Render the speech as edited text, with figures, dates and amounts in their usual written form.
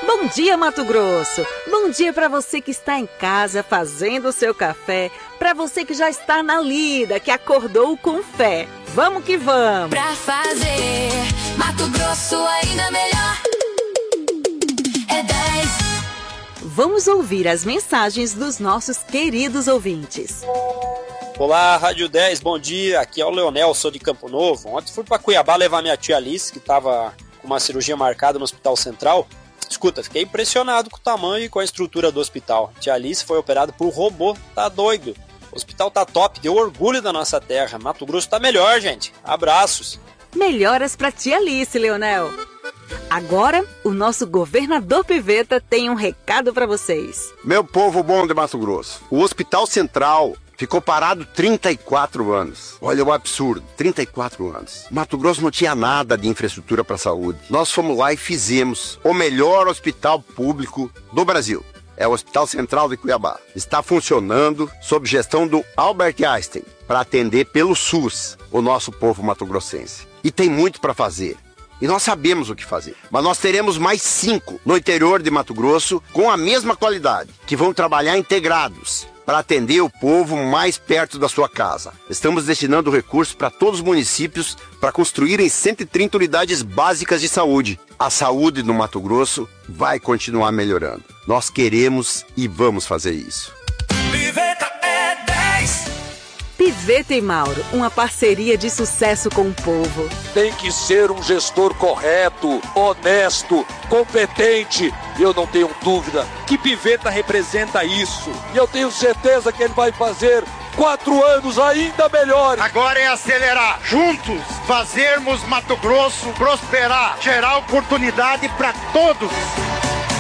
Bom dia, Mato Grosso! Bom dia para você que está em casa fazendo o seu café, para você que já está na lida, que acordou com fé. Vamos que vamos! Pra fazer Mato Grosso ainda melhor, é 10. Vamos ouvir as mensagens dos nossos queridos ouvintes. Olá, Rádio 10, bom dia. Aqui é o Leonel, sou de Campo Novo. Ontem fui para Cuiabá levar minha tia Alice, que estava com uma cirurgia marcada no Hospital Central. Escuta, fiquei impressionado com o tamanho e com a estrutura do hospital. Tia Alice foi operada por robô, tá doido. O hospital tá top, deu orgulho da nossa terra. Mato Grosso tá melhor, gente. Abraços. Melhoras pra tia Alice, Leonel. Agora, o nosso governador Piveta tem um recado pra vocês. Meu povo bom de Mato Grosso, o Hospital Central ficou parado 34 anos. Olha o absurdo, 34 anos. Mato Grosso não tinha nada de infraestrutura para saúde. Nós fomos lá e fizemos o melhor hospital público do Brasil. É o Hospital Central de Cuiabá. Está funcionando sob gestão do Albert Einstein para atender pelo SUS o nosso povo mato-grossense. E tem muito para fazer. E nós sabemos o que fazer. Mas nós teremos mais 5 no interior de Mato Grosso com a mesma qualidade, que vão trabalhar integrados para atender o povo mais perto da sua casa. Estamos destinando recursos para todos os municípios para construírem 130 unidades básicas de saúde. A saúde no Mato Grosso vai continuar melhorando. Nós queremos e vamos fazer isso. Piveta é 10. Piveta e Mauro, uma parceria de sucesso com o povo. Tem que ser um gestor correto, honesto, competente. Eu não tenho dúvida que Piveta representa isso. E eu tenho certeza que ele vai fazer 4 anos ainda melhores. Agora é acelerar. Juntos, fazermos Mato Grosso prosperar. Gerar oportunidade para todos.